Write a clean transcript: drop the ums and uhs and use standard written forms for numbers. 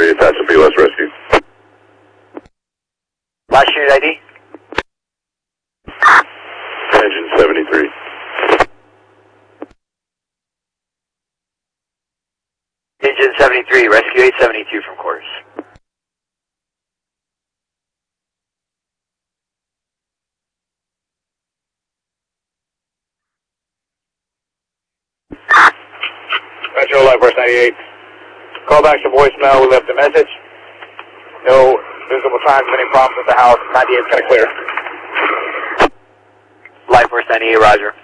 73, attached to BLS Rescue. Last unit ID? Engine 73. Engine 73, rescue 872 from quarters. Metro Life Force 98. Call back to voicemail. We left a message. No visible signs of any problems at the house. 98 is kind of clear. Life Force 98, roger.